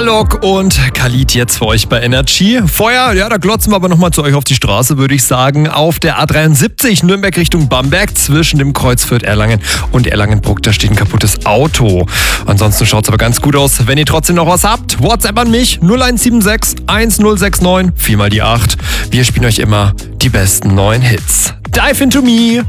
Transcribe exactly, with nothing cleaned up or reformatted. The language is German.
Alok und Khalid jetzt für euch bei Energy. Vorher, ja, da glotzen wir aber nochmal zu euch auf die Straße, würde ich sagen. Auf der A dreiundsiebzig Nürnberg Richtung Bamberg zwischen dem Kreuz Fürth-Erlangen und Erlangen-Bruck. Da steht ein kaputtes Auto. Ansonsten schaut es aber ganz gut aus. Wenn ihr trotzdem noch was habt, WhatsApp an mich null eins sieben sechs eins null sechs neun vier mal die acht. Wir spielen euch immer die besten neuen Hits. Dive into me.